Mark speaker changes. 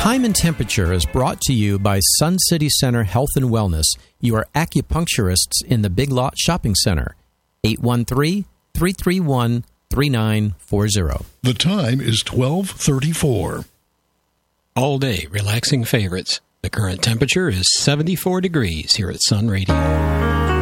Speaker 1: Time and Temperature is brought to you by Sun City Center Health and Wellness, your acupuncturists in the Big Lot Shopping Center. 813-331-3940.
Speaker 2: The time is 12:34.
Speaker 3: All day relaxing favorites. The current temperature is 74 degrees here at Sun Radio.